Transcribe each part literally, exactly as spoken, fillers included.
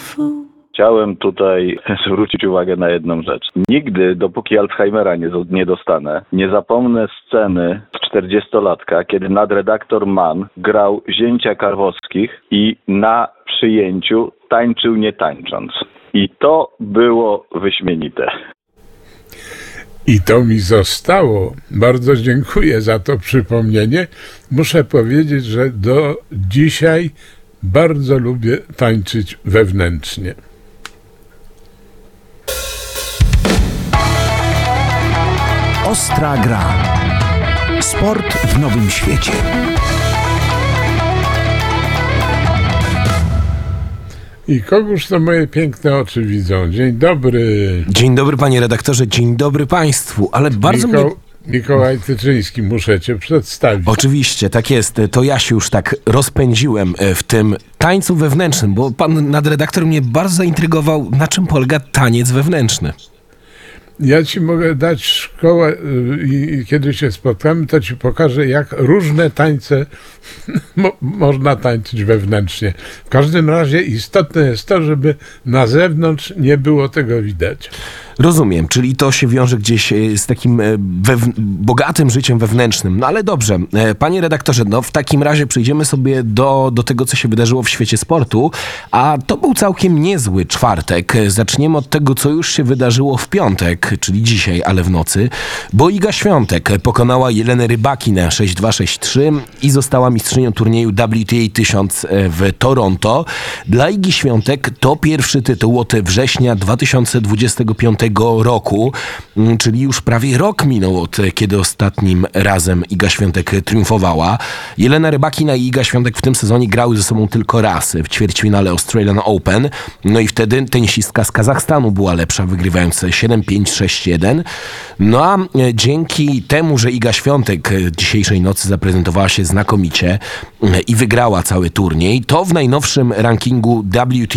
Chciałem tutaj zwrócić uwagę na jedną rzecz. Nigdy, dopóki Alzheimera nie, nie dostanę, nie zapomnę sceny z czterdziestolatka, kiedy nadredaktor Mann grał zięcia Karwowskich i na przyjęciu tańczył nie tańcząc. I to było wyśmienite. I to mi zostało. Bardzo dziękuję za to przypomnienie. Muszę powiedzieć, że do dzisiaj bardzo lubię tańczyć wewnętrznie. Ostra gra. Sport w nowym świecie. I kogóż to moje piękne oczy widzą? Dzień dobry. Dzień dobry, panie redaktorze, dzień dobry państwu, ale bardzo Miko- mnie... Mikołaj Tyczyński, muszę cię przedstawić. Oczywiście, tak jest. To ja się już tak rozpędziłem w tym tańcu wewnętrznym, bo pan nadredaktor mnie bardzo zaintrygował, na czym polega taniec wewnętrzny. Ja ci mogę dać szkołę y, i kiedy się spotkamy, to ci pokażę, jak różne tańce mo- można tańczyć wewnętrznie. W każdym razie istotne jest to, żeby na zewnątrz nie było tego widać. Rozumiem, czyli to się wiąże gdzieś e, z takim e, wewn- bogatym życiem wewnętrznym. No ale dobrze, e, panie redaktorze, no w takim razie przejdziemy sobie do, do tego, co się wydarzyło w świecie sportu, a to był całkiem niezły czwartek. E, Zaczniemy od tego, co już się wydarzyło w piątek, czyli dzisiaj, ale w nocy, bo Iga Świątek pokonała Jelenę Rybakinę sześć dwa sześć trzy i została mistrzynią turnieju W T A tysiąc w Toronto. Dla Igi Świątek to pierwszy tytuł od września dwa tysiące dwudziestego piątego roku, czyli już prawie rok minął od kiedy ostatnim razem Iga Świątek triumfowała. Jelena Rybakina i Iga Świątek w tym sezonie grały ze sobą tylko raz w ćwierćfinale Australian Open. No i wtedy tenisistka z Kazachstanu była lepsza, wygrywając siedem pięć sześć jeden. No a dzięki temu, że Iga Świątek dzisiejszej nocy zaprezentowała się znakomicie i wygrała cały turniej, to w najnowszym rankingu W T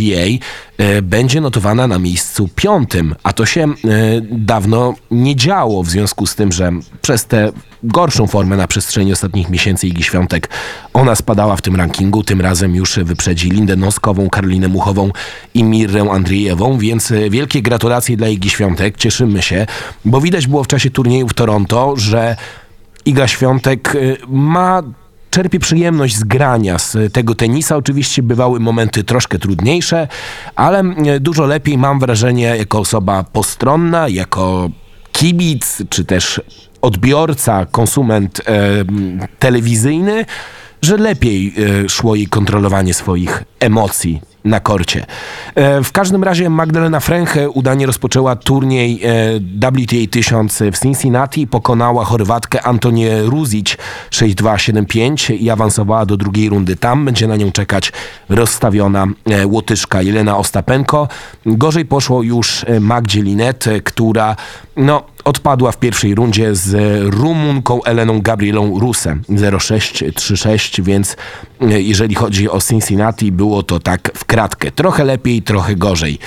A będzie notowana na miejscu piątym, a to się e, dawno nie działo w związku z tym, że przez tę gorszą formę na przestrzeni ostatnich miesięcy Igi Świątek ona spadała w tym rankingu, tym razem już wyprzedzi Lindę Noskową, Karolinę Muchową i Mirrę Andrzejewą, więc wielkie gratulacje dla Igi Świątek, cieszymy się, bo widać było w czasie turnieju w Toronto, że Iga Świątek ma czerpie przyjemność z grania z tego tenisa. Oczywiście bywały momenty troszkę trudniejsze, ale dużo lepiej, mam wrażenie, jako osoba postronna, jako kibic, czy też odbiorca, konsument e, telewizyjny, że lepiej e, szło jej kontrolowanie swoich emocji na korcie. E, w każdym razie Magdalena Fręch udanie rozpoczęła turniej e, W T A tysiąc w Cincinnati, pokonała Chorwatkę Antonię Ruzić sześć dwa siedem pięć i awansowała do drugiej rundy. Tam będzie na nią czekać rozstawiona e, Łotyszka Jelena Ostapenko. Gorzej poszło już Magdzie Linet, która no odpadła w pierwszej rundzie z Rumunką Eleną Gabrielą Rusem zero sześć trzy sześć, więc jeżeli chodzi o Cincinnati, było to tak w kratkę. Trochę lepiej, trochę gorzej.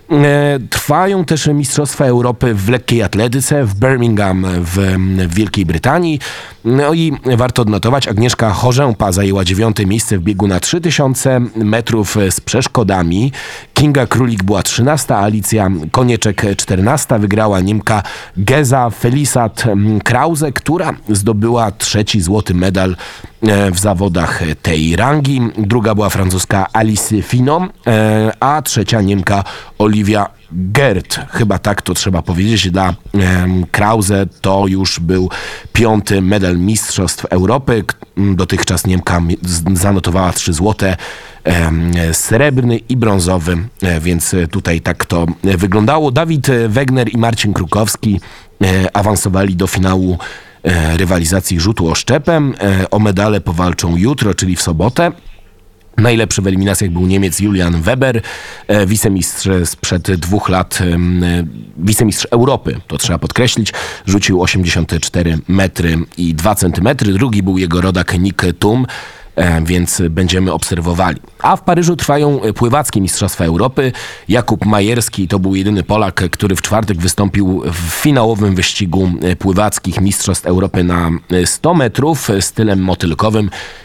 Trwają też Mistrzostwa Europy w lekkiej atletyce w Birmingham w, w Wielkiej Brytanii. No i warto odnotować, Agnieszka Chorzępa zajęła dziewiąte miejsce w biegu na trzy tysiące metrów z przeszkodami. Kinga Królik była trzynasta, Alicja Konieczek czternasta. Wygrała Niemka Geza Felisat Krause, która zdobyła trzeci złoty medal w zawodach tej rangi. Druga była francuska Alice Fino, a trzecia Niemka Olivia Gerd. Chyba tak to trzeba powiedzieć. Dla um, Krause to już był piąty medal Mistrzostw Europy. Dotychczas Niemka zanotowała trzy złote, um, srebrny i brązowy, więc tutaj tak to wyglądało. Dawid Wegner i Marcin Krukowski e, awansowali do finału e, rywalizacji rzutu oszczepem. E, o medale powalczą jutro, czyli w sobotę. Najlepszy w eliminacjach był Niemiec Julian Weber, e, wicemistrz sprzed dwóch lat, e, wicemistrz Europy, to trzeba podkreślić, rzucił osiemdziesiąt cztery metry i dwa centymetry. Drugi był jego rodak Nick Tum, e, więc będziemy obserwowali. A w Paryżu trwają pływackie Mistrzostwa Europy. Jakub Majerski to był jedyny Polak, który w czwartek wystąpił w finałowym wyścigu pływackich Mistrzostw Europy na sto metrów stylem motylkowym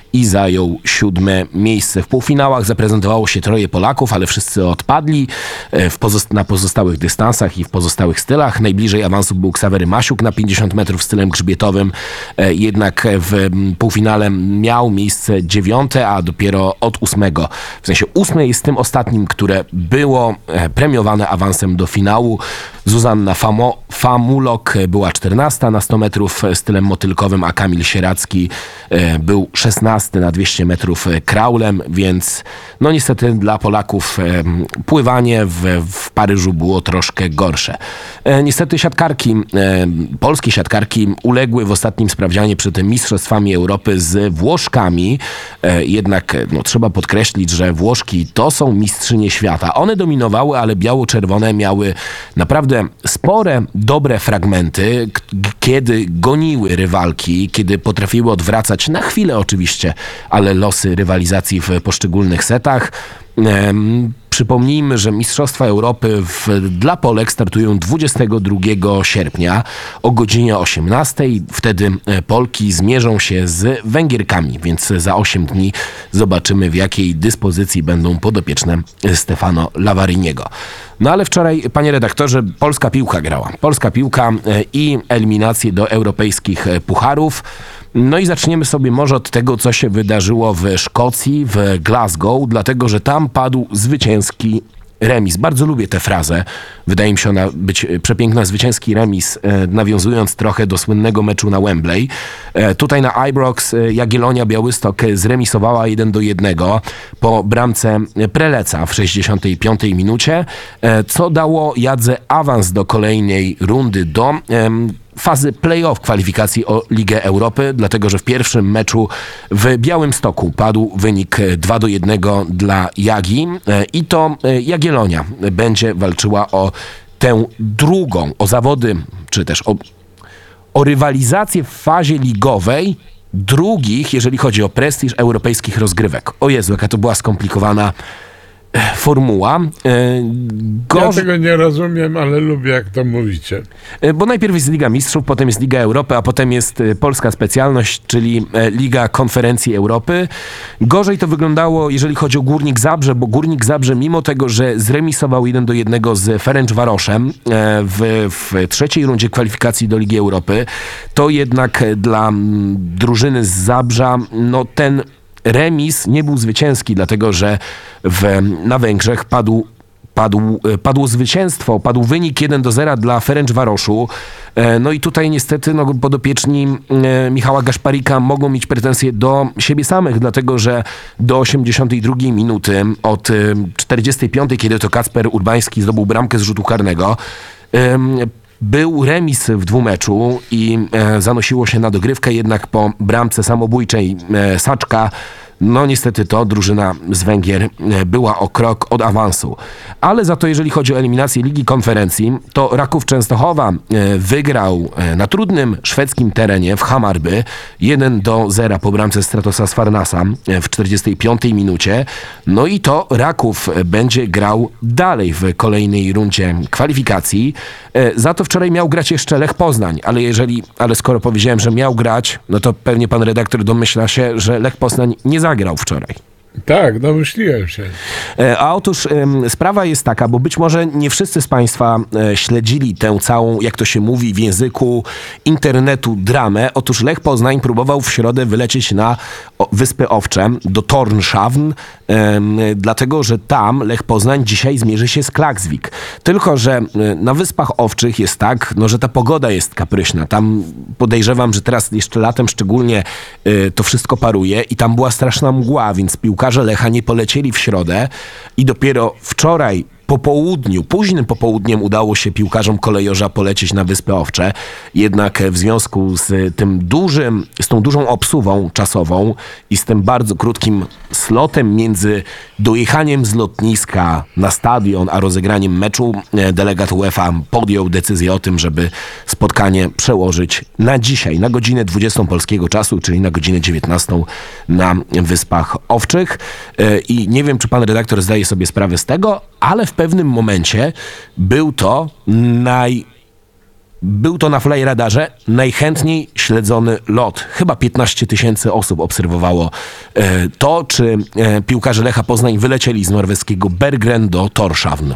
i zajął siódme miejsce. W półfinałach zaprezentowało się troje Polaków, ale wszyscy odpadli w pozost- na pozostałych dystansach i w pozostałych stylach. Najbliżej awansu był Ksawery Masiuk na pięćdziesiąt metrów stylem grzbietowym, jednak w półfinale miał miejsce dziewiąte, a dopiero od ósmego, w sensie ósme jest tym ostatnim, które było premiowane awansem do finału. Zuzanna Famo- Famulok była czternasta na sto metrów stylem motylkowym, a Kamil Sieracki był szesnasty na dwieście metrów kraulem, więc no niestety dla Polaków pływanie w, w Paryżu było troszkę gorsze. Niestety siatkarki, polskie siatkarki uległy w ostatnim sprawdzianie przed Mistrzostwami Europy z Włoszkami. Jednak no, trzeba podkreślić, że Włoszki to są mistrzynie świata. One dominowały, ale biało-czerwone miały naprawdę spore, dobre fragmenty, k- kiedy goniły rywalki, kiedy potrafiły odwracać na chwilę oczywiście, ale losy rywalizacji w poszczególnych setach. Ehm, Przypomnijmy, że Mistrzostwa Europy w, dla Polek startują dwudziestego drugiego sierpnia o godzinie osiemnastej. Wtedy Polki zmierzą się z Węgierkami, więc za osiem dni zobaczymy, w jakiej dyspozycji będą podopieczne Stefano Lavariniego. No ale wczoraj, panie redaktorze, polska piłka grała. Polska piłka i eliminacje do europejskich pucharów. No i zaczniemy sobie może od tego, co się wydarzyło w Szkocji, w Glasgow, dlatego że tam padł zwycięski remis. Bardzo lubię tę frazę. Wydaje mi się ona być przepiękna. Zwycięski remis, e, nawiązując trochę do słynnego meczu na Wembley. E, tutaj na Ibrox e, Jagiellonia Białystok zremisowała jeden do jednego po bramce Preleca w sześćdziesiątej piątej minucie, e, co dało Jadze awans do kolejnej rundy, do e, fazy play-off kwalifikacji o Ligę Europy, dlatego że w pierwszym meczu w Białymstoku padł wynik dwa do jednego dla Jagi i to Jagiellonia będzie walczyła o tę drugą, o zawody, czy też o, o rywalizację w fazie ligowej drugich, jeżeli chodzi o prestiż europejskich rozgrywek. O Jezu, jaka to była skomplikowana formuła. Gorz... Ja tego nie rozumiem, ale lubię, jak to mówicie. Bo najpierw jest Liga Mistrzów, potem jest Liga Europy, a potem jest polska specjalność, czyli Liga Konferencji Europy. Gorzej to wyglądało, jeżeli chodzi o Górnik Zabrze, bo Górnik Zabrze, mimo tego, że zremisował jeden do jednego z Ferencvaroszem w, w trzeciej rundzie kwalifikacji do Ligi Europy, to jednak dla drużyny z Zabrza, no ten remis nie był zwycięski, dlatego że w, na Węgrzech padł, padł, padło zwycięstwo, padł wynik jeden do zera dla Ferencvaroszu. No i tutaj niestety no, podopieczni Michała Gaszparika mogą mieć pretensje do siebie samych, dlatego że do osiemdziesiątej drugiej minuty od czterdziestej piątej, kiedy to Kacper Urbański zdobył bramkę z rzutu karnego, był remis w dwumeczu i e, zanosiło się na dogrywkę, jednak po bramce samobójczej e, Saczka, no niestety to drużyna z Węgier e, była o krok od awansu. Ale za to, jeżeli chodzi o eliminację Ligi Konferencji, to Raków Częstochowa e, wygrał e, na trudnym szwedzkim terenie w Hamarby jeden do zera po bramce Stratosa Sfarnasa e, w czterdziestej piątej minucie. No i to Raków będzie grał dalej w kolejnej rundzie kwalifikacji. E, za to wczoraj miał grać jeszcze Lech Poznań, ale jeżeli, ale skoro powiedziałem, że miał grać, no to pewnie pan redaktor domyśla się, że Lech Poznań nie zagrał wczoraj. Tak, domyśliłem się. A otóż ym, sprawa jest taka, bo być może nie wszyscy z Państwa e, śledzili tę całą, jak to się mówi w języku internetu, dramę. Otóż Lech Poznań próbował w środę wylecieć na o, Wyspy Owcze do Tornshavn, ym, dlatego że tam Lech Poznań dzisiaj zmierzy się z Klaksvik. Tylko że y, na Wyspach Owczych jest tak, no, że ta pogoda jest kapryśna. Tam podejrzewam, że teraz jeszcze latem szczególnie y, to wszystko paruje i tam była straszna mgła, więc piłkarze Lecha nie polecieli w środę i dopiero wczoraj po południu, późnym popołudniem udało się piłkarzom Kolejorza polecieć na Wyspy Owcze. Jednak w związku z tym dużym, z tą dużą obsuwą czasową i z tym bardzo krótkim slotem między dojechaniem z lotniska na stadion, a rozegraniem meczu, delegat UEFA podjął decyzję o tym, żeby spotkanie przełożyć na dzisiaj, na godzinę dwudziestą polskiego czasu, czyli na godzinę dziewiętnastą na Wyspach Owczych. I nie wiem, czy pan redaktor zdaje sobie sprawę z tego, ale w pewnym momencie był to naj, Był to na Flyradarze najchętniej śledzony lot. Chyba piętnaście tysięcy osób obserwowało e, to, czy e, piłkarze Lecha Poznań wylecieli z norweskiego Bergen do Tórshavn.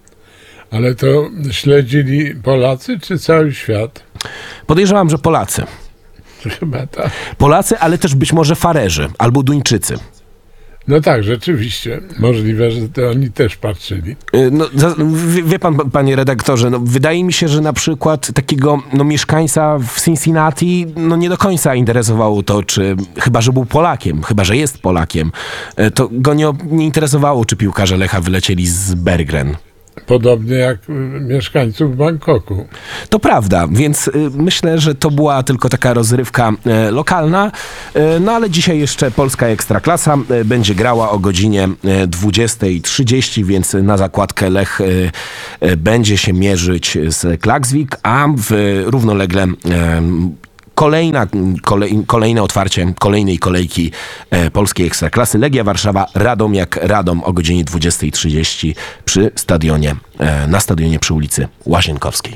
Ale to śledzili Polacy czy cały świat? Podejrzewam, że Polacy. Chyba tak. Polacy, ale też być może Farerzy albo Duńczycy. No tak, rzeczywiście. Możliwe, że to oni też patrzyli. No, za, wie, wie pan, panie redaktorze, no, wydaje mi się, że na przykład takiego no, mieszkańca w Cincinnati no, nie do końca interesowało to, czy chyba, że był Polakiem, chyba, że jest Polakiem, to go nie, nie interesowało, czy piłkarze Lecha wylecieli z Bergen. Podobnie jak y, mieszkańców Bangkoku. To prawda, więc y, myślę, że to była tylko taka rozrywka y, lokalna, y, no ale dzisiaj jeszcze polska Ekstraklasa y, będzie grała o godzinie y, dwudziesta trzydzieści, więc na zakładkę Lech y, y, będzie się mierzyć z Klaksvik, a w, równolegle y, Kolejna, kolej, kolejne otwarcie kolejnej kolejki e, polskiej Ekstraklasy. Legia Warszawa, Radomiak, Radom o godzinie dwudziesta trzydzieści przy stadionie, e, na stadionie przy ulicy Łazienkowskiej.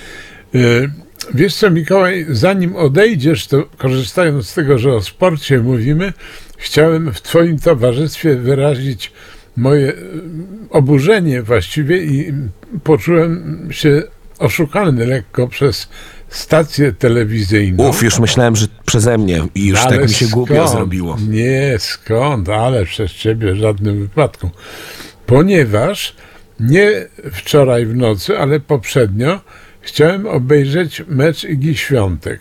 Y, wiesz co, Mikołaj, zanim odejdziesz, to korzystając z tego, że o sporcie mówimy, chciałem w twoim towarzystwie wyrazić moje y, oburzenie właściwie i poczułem się oszukany lekko przez stację telewizyjną. Uf, już myślałem, że przeze mnie i już Ale tak mi się głupio skąd? zrobiło. Nie, skąd, ale przez ciebie w żadnym wypadku. Ponieważ nie wczoraj w nocy, ale poprzednio chciałem obejrzeć mecz Igi Świątek.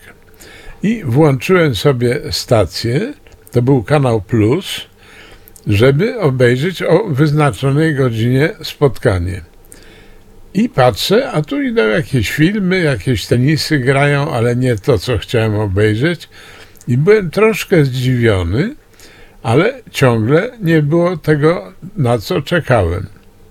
I włączyłem sobie stację, to był Kanał Plus, żeby obejrzeć o wyznaczonej godzinie spotkanie. I patrzę, a tu idą jakieś filmy, jakieś tenisy grają, ale nie to, co chciałem obejrzeć. I byłem troszkę zdziwiony, ale ciągle nie było tego, na co czekałem.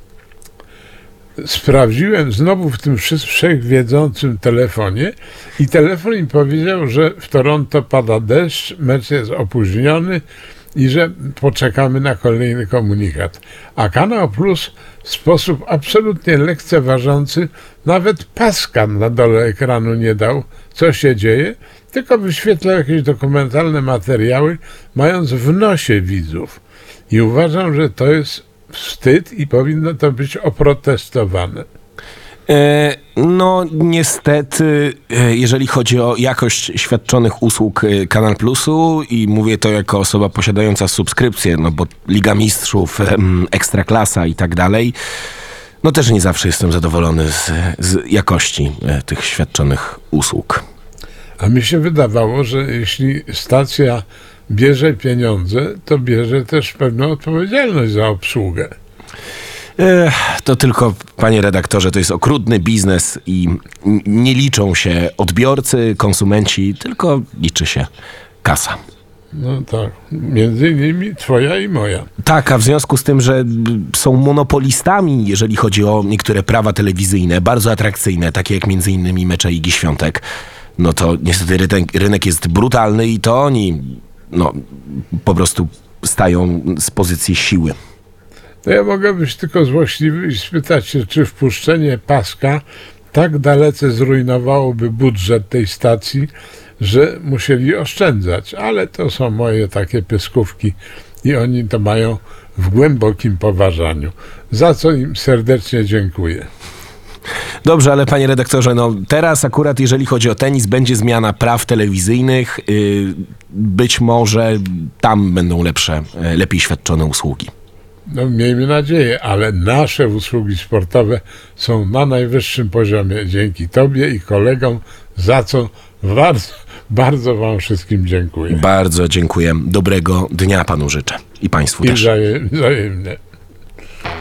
Sprawdziłem znowu w tym wszechwiedzącym telefonie i telefon mi powiedział, że w Toronto pada deszcz, mecz jest opóźniony i że poczekamy na kolejny komunikat. A Kanał Plus w sposób absolutnie lekceważący nawet paska na dole ekranu nie dał, co się dzieje, tylko wyświetlał jakieś dokumentalne materiały, mając w nosie widzów. I uważam, że to jest wstyd i powinno to być oprotestowane. E, no niestety, e, jeżeli chodzi o jakość świadczonych usług e, Kanal Plusu i mówię to jako osoba posiadająca subskrypcję, no bo Liga Mistrzów, e, Ekstraklasa i tak dalej, no też nie zawsze jestem zadowolony z, z jakości e, tych świadczonych usług. A mi się wydawało, że jeśli stacja bierze pieniądze, to bierze też pewną odpowiedzialność za obsługę. Ech, to tylko, panie redaktorze, to jest okrutny biznes i n- nie liczą się odbiorcy, konsumenci, tylko liczy się kasa. No tak, między innymi twoja i moja. Tak, a w związku z tym, że są monopolistami, jeżeli chodzi o niektóre prawa telewizyjne, bardzo atrakcyjne, takie jak między innymi mecze Igi Świątek, no to niestety rynek, rynek jest brutalny i to oni no, po prostu stają z pozycji siły. To ja mogę być tylko złośliwy i spytać się, czy wpuszczenie paska tak dalece zrujnowałoby budżet tej stacji, że musieli oszczędzać. Ale to są moje takie pyskówki i oni to mają w głębokim poważaniu. Za co im serdecznie dziękuję. Dobrze, ale panie redaktorze, no teraz akurat jeżeli chodzi o tenis, będzie zmiana praw telewizyjnych. Yy, być może tam będą lepsze, lepiej świadczone usługi. No miejmy nadzieję, ale nasze usługi sportowe są na najwyższym poziomie. Dzięki tobie i kolegom, za co bardzo, bardzo wam wszystkim dziękuję. Bardzo dziękuję. Dobrego dnia panu życzę. I państwu I też. wzajem- wzajemnie.